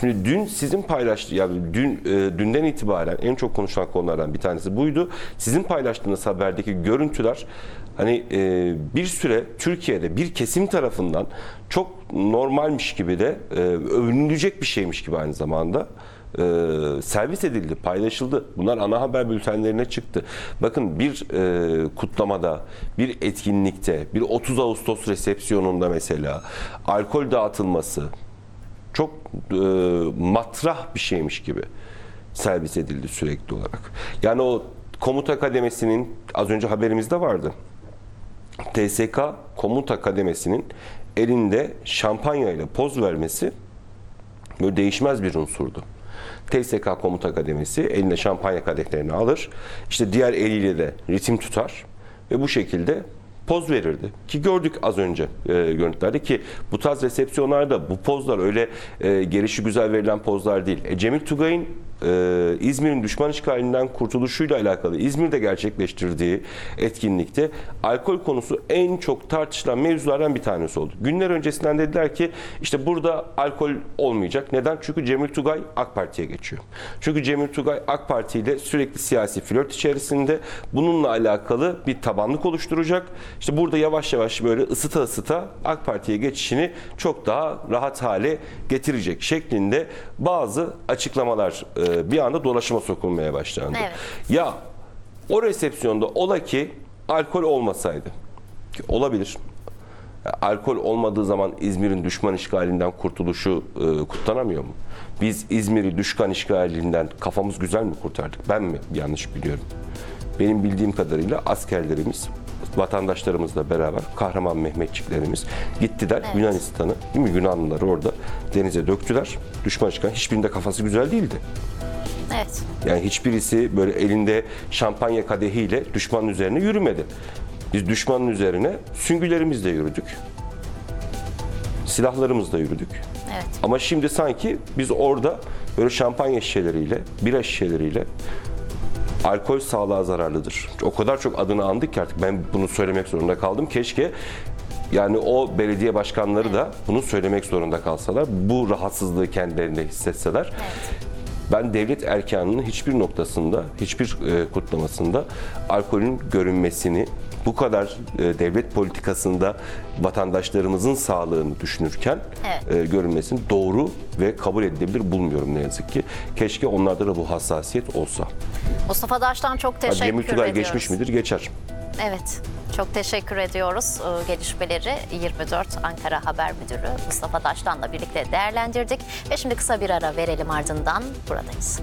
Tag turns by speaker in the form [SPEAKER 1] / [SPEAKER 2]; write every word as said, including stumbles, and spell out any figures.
[SPEAKER 1] Şimdi dün sizin paylaştığınız, yani dün e, dünden itibaren en çok konuşulan konulardan bir tanesi buydu. Sizin paylaştığınız haberdeki görüntüler hani e, bir süre Türkiye'de bir kesim tarafından çok normalmiş gibi de e, övünülecek bir şeymiş gibi aynı zamanda e, servis edildi, paylaşıldı. Bunlar ana haber bültenlerine çıktı. Bakın bir e, kutlamada, bir etkinlikte, bir otuz Ağustos resepsiyonunda mesela alkol dağıtılması çok e, matrah bir şeymiş gibi servis edildi sürekli olarak. Yani o komuta kademesinin, az önce haberimizde vardı, T S K komuta kademesinin elinde şampanya ile poz vermesi böyle değişmez bir unsurdu. T S K komuta kademesi elinde şampanya kadehlerini alır, işte diğer eliyle de ritim tutar ve bu şekilde poz verirdi. Ki gördük az önce e, görüntülerde ki bu tarz resepsiyonlarda bu pozlar öyle e, gelişi güzel verilen pozlar değil. E, Cemil Tugay'ın e, İzmir'in düşman işgalinden kurtuluşuyla alakalı İzmir'de gerçekleştirdiği etkinlikte alkol konusu en çok tartışılan mevzulardan bir tanesi oldu. Günler öncesinden dediler ki işte burada alkol olmayacak. Neden? Çünkü Cemil Tugay AK Parti'ye geçiyor. Çünkü Cemil Tugay AK Parti ile sürekli siyasi flört içerisinde, bununla alakalı bir tabanlık oluşturacak. İşte burada yavaş yavaş böyle ısıta ısıta AK Parti'ye geçişini çok daha rahat hale getirecek şeklinde bazı açıklamalar e, bir anda dolaşıma sokulmaya başlandı.
[SPEAKER 2] Evet.
[SPEAKER 1] Ya o resepsiyonda ola ki alkol olmasaydı, ki olabilir. Alkol olmadığı zaman İzmir'in düşman işgalinden kurtuluşu e, kutlanamıyor mu? Biz İzmir'i düşman işgalinden kafamız güzel mi kurtardık? Ben mi yanlış biliyorum? Benim bildiğim kadarıyla askerlerimiz, vatandaşlarımızla beraber kahraman Mehmetçiklerimiz gittiler, evet, Yunanistan'ı, değil mi? Yunanlıları orada denize döktüler. Düşman işgali, hiçbirinde kafası güzel değildi.
[SPEAKER 2] Evet.
[SPEAKER 1] Yani hiçbirisi böyle elinde şampanya kadehiyle düşmanın üzerine yürümedi. Biz düşmanın üzerine süngülerimizle yürüdük. Silahlarımızla yürüdük.
[SPEAKER 2] Evet.
[SPEAKER 1] Ama şimdi sanki biz orada böyle şampanya şişeleriyle, bira şişeleriyle alkol sağlığa zararlıdır. O kadar çok adını andık ki artık ben bunu söylemek zorunda kaldım. Keşke yani o belediye başkanları da bunu söylemek zorunda kalsalar, bu rahatsızlığı kendilerinde hissetseler.
[SPEAKER 2] Evet.
[SPEAKER 1] Ben devlet erkanının hiçbir noktasında, hiçbir e, kutlamasında alkolün görünmesini, bu kadar e, devlet politikasında vatandaşlarımızın sağlığını düşünürken
[SPEAKER 2] evet,
[SPEAKER 1] e, görünmesini doğru ve kabul edilebilir bulmuyorum ne yazık ki. Keşke onlarda da bu hassasiyet olsa.
[SPEAKER 2] Mustafa Daş'tan çok teşekkür
[SPEAKER 1] Cemil Tugay
[SPEAKER 2] ediyoruz.
[SPEAKER 1] geçmiş midir? Geçer.
[SPEAKER 2] Evet. Çok teşekkür ediyoruz. Gelişmeleri yirmi dört Ankara Haber Müdürü Mustafa Daş'tan'la birlikte değerlendirdik. Ve şimdi kısa bir ara verelim, ardından buradayız.